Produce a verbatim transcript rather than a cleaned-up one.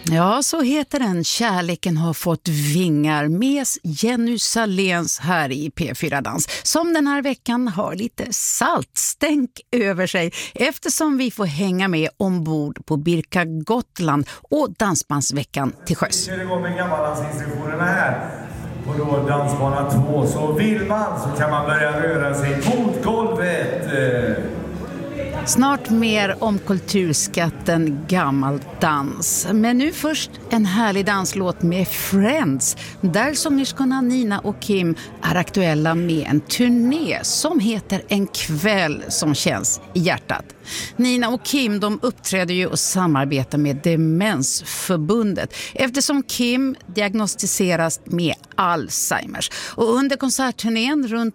Ja, så heter den. Kärleken har fått vingar med Jenny Saléns här i P fyra Dans, som den här veckan har lite saltstänk över sig eftersom vi får hänga med ombord på Birka Gotland och Dansbandsveckan till sjöss. Vi kör igång med gammaldansinstruktionerna här. Och då dansbana två. Så vill man så kan man börja röra sig mot golvet. Snart mer om kulturskatten gammal dans. Men nu först en härlig danslåt med Friends. Där sångerskorna Nina och Kim är aktuella med en turné som heter En kväll som känns i hjärtat. Nina och Kim, de uppträder ju och samarbetar med Demensförbundet eftersom Kim diagnostiseras med Alzheimers. Och under konsertturnén runt